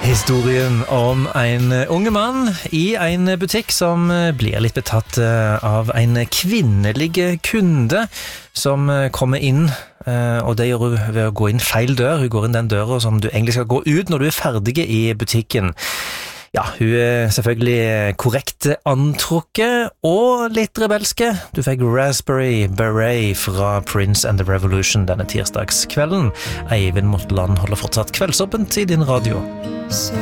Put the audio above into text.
Historien om en unge mann i en butikk som blir litt betatt av en kvinnelig kunde som kommer inn, og det gjør hun ved å gå inn feil dør. Hun går inn den døra som du egentlig skal gå ut når du er ferdig i butikken. Ja, hun er selvfølgelig korrekt antrukket og litt rebelske. Du fikk Raspberry Beret fra Prince and the Revolution denne tirsdagskvelden. Eivind Motteland holder fortsatt kveldsåpent i din radio.